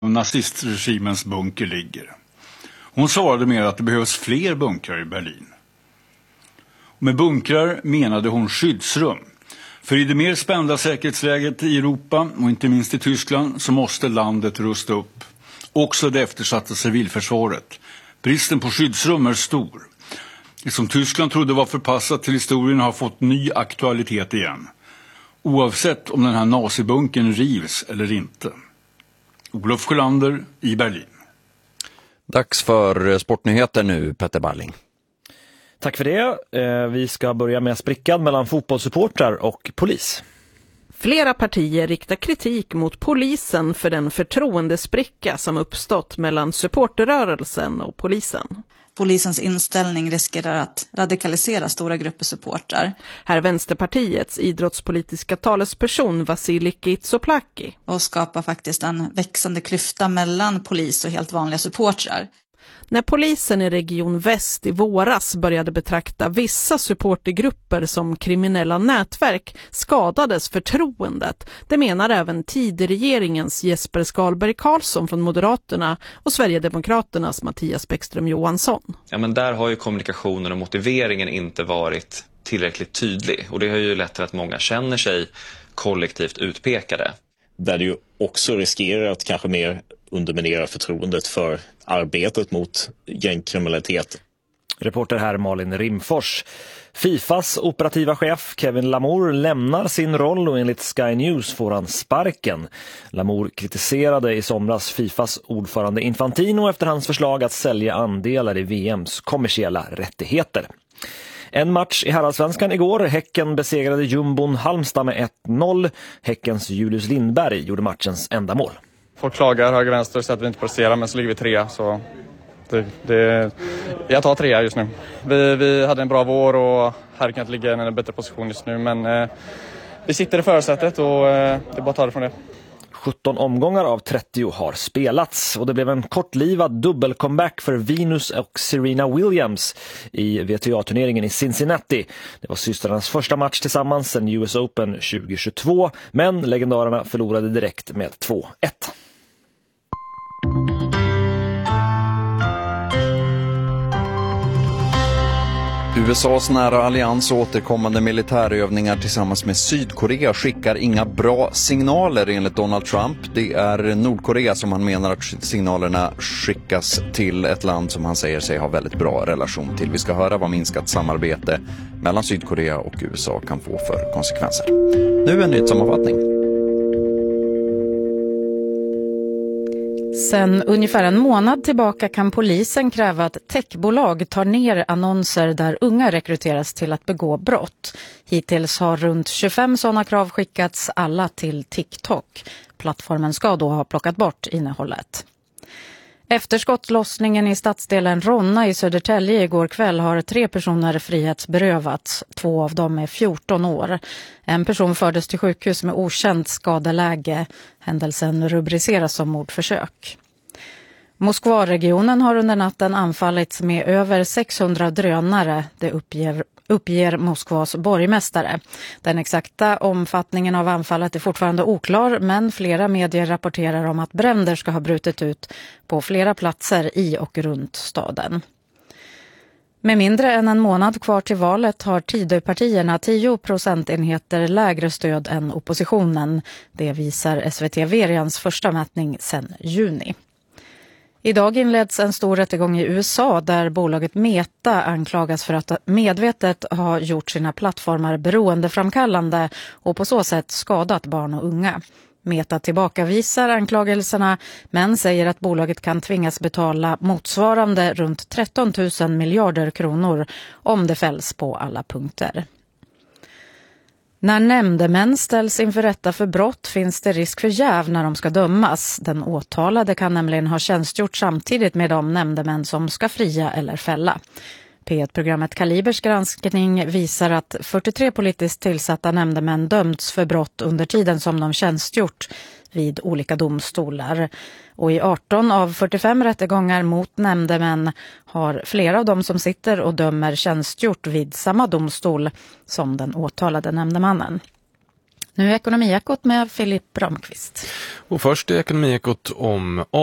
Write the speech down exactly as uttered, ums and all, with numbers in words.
nazistregimens bunker ligger. Hon svarade med att det behövs fler bunkrar i Berlin. Med bunkrar menade hon skyddsrum. För i det mer spända säkerhetsläget i Europa och inte minst i Tyskland så måste landet rusta upp. Också det eftersatta civilförsvaret. Bristen på skyddsrum är stor. Det som Tyskland trodde var förpassat till historien har fått ny aktualitet igen. Oavsett om den här nazibunken rivs eller inte. Olof Sjölander i Berlin. Dags för sportnyheter nu, Petter Balling. Tack för det. Vi ska börja med sprickan mellan fotbollssupportrar och polis. Flera partier riktar kritik mot polisen för den förtroendespricka som uppstått mellan supporterrörelsen och polisen. Polisens inställning riskerar att radikalisera stora grupper supportrar. Här är Vänsterpartiets idrottspolitiska talesperson Vasilij Kitsoplaki. Och skapa faktiskt en växande klyfta mellan polis och helt vanliga supportrar. När polisen i Region Väst i våras började betrakta vissa supportergrupper som kriminella nätverk skadades förtroendet. Det menar även tidregeringens Jesper Skalberg Karlsson från Moderaterna och Sverigedemokraternas Mattias Bäckström Johansson. Ja, men där har ju kommunikationen och motiveringen inte varit tillräckligt tydlig. Och det har ju lett till att många känner sig kollektivt utpekade. Där det ju också riskerar att kanske mer underminera förtroendet för arbetet mot gängkriminalitet. Reporter här Malin Rimfors. Fifas operativa chef Kevin Lamour lämnar sin roll och enligt Sky News får han sparken. Lamour kritiserade i somras Fifas ordförande Infantino efter hans förslag att sälja andelar i V M:s kommersiella rättigheter. En match i Herrallsvenskan igår. Häcken besegrade jumbon Halmstad med ett noll. Häckens Julius Lindberg gjorde matchens enda mål. Folk klagar höger vänster så att vi inte presterar, men så ligger vi tre. Så det, det, jag tar tre just nu. Vi, vi hade en bra vår och här kan inte ligga i en bättre position just nu. Men eh, vi sitter i förarsätet och eh, det är bara att ta det från det. sjutton omgångar av trettio har spelats och det blev en kortlivad dubbelcomeback för Venus och Serena Williams i W T A-turneringen i Cincinnati. Det var systrarnas första match tillsammans sedan U S Open tjugohundratjugotvå, men legendarerna förlorade direkt med två ett. U S A:s nära allians och återkommande militärövningar tillsammans med Sydkorea skickar inga bra signaler enligt Donald Trump. Det är Nordkorea som han menar att signalerna skickas till ett land som han säger sig ha väldigt bra relation till. Vi ska höra vad minskat samarbete mellan Sydkorea och U S A kan få för konsekvenser. Nu en nyhetssammanfattning. Sen ungefär en månad tillbaka kan polisen kräva att techbolag tar ner annonser där unga rekryteras till att begå brott. Hittills har runt tjugofem sådana krav skickats, alla till TikTok. Plattformen ska då ha plockat bort innehållet. Efter skottlossningen i stadsdelen Ronna i Södertälje igår kväll har tre personer frihetsberövats. Två av dem är fjorton år. En person fördes till sjukhus med okänt skadeläge. Händelsen rubriceras som mordförsök. Moskvaregionen har under natten anfallits med över sexhundra drönare. Det uppger, uppger Moskvas borgmästare. Den exakta omfattningen av anfallet är fortfarande oklar, men flera medier rapporterar om att bränder ska ha brutit ut på flera platser i och runt staden. Med mindre än en månad kvar till valet har Tidöpartierna tio procentenheter lägre stöd än oppositionen. Det visar S V T Verians första mätning sedan juni. Idag inleds en stor rättegång i U S A där bolaget Meta anklagas för att medvetet ha gjort sina plattformar beroendeframkallande och på så sätt skadat barn och unga. Meta tillbakavisar anklagelserna men säger att bolaget kan tvingas betala motsvarande runt tretton tusen miljarder kronor om det fälls på alla punkter. När nämndemän ställs inför rätta för brott finns det risk för jäv när de ska dömas. Den åtalade kan nämligen ha tjänstgjort samtidigt med de nämndemän som ska fria eller fälla. P ett-programmet Kalibers granskning visar att fyrtiotre politiskt tillsatta nämndemän dömts för brott under tiden som de tjänstgjort vid olika domstolar. Och i arton av fyrtiofem rättegångar mot nämndemän har flera av dem som sitter och dömer tjänstgjort vid samma domstol som den åtalade nämndemannen. Nu är Ekonomiekot med Filip Ramqvist. Och först är Ekonomiekot om